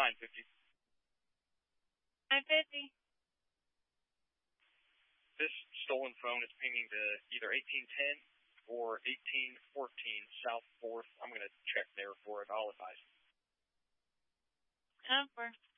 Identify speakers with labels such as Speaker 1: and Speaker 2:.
Speaker 1: 950.
Speaker 2: 950.
Speaker 1: This stolen phone is pinging to either 1810 or 1814 South 4th. I'm going to check there for it. I'll advise.
Speaker 2: 10-4.